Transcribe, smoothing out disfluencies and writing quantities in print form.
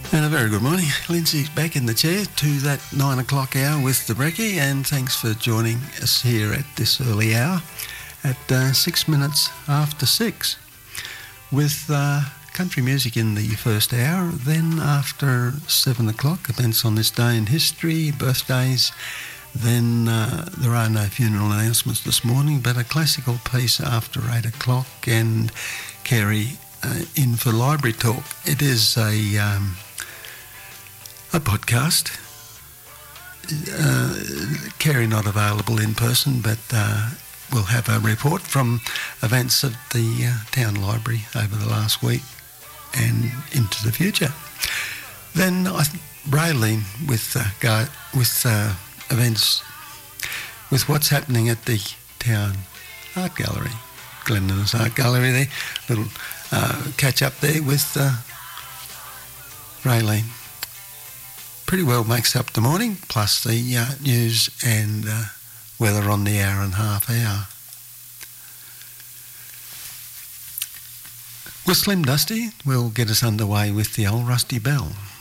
And a very good morning. Lindsay's back in the chair to that 9 o'clock hour with the brekkie, and thanks for joining us here at this early hour at 6 minutes after 6 with country music in the first hour. Then after 7 o'clock, events on this day in history, birthdays. Then there are no funeral announcements this morning, but a classical piece after 8 o'clock, and Kerry in for Library Talk. It is a podcast. Kerry not available in person, but we'll have a report from events at the town library over the last week and into the future. Then Raylene with events, with what's happening at the town art gallery, Glenda's art gallery there. Little catch up there with Raylene. Pretty well makes up the morning, plus the news and weather on the hour and a half hour. Well, Slim Dusty will get us underway with the old Rusty Bell.